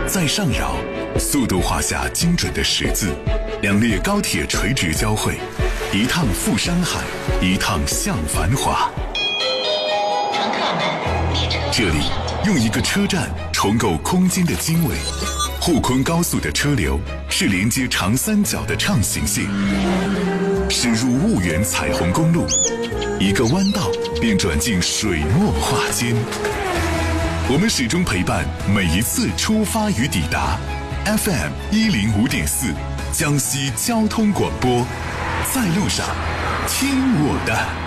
在上扰，速度画下精准的十字，两列高铁垂直交汇，一趟赴山海，一趟向繁华。 乘客们，列车这里用一个车站重构空间的经纬。沪昆高速的车流是连接长三角的畅行线，驶入婺源彩虹公路，一个弯道便转进水墨画间。我们始终陪伴每一次出发与抵达。FM 105.4，江西交通广播，在路上，听我的。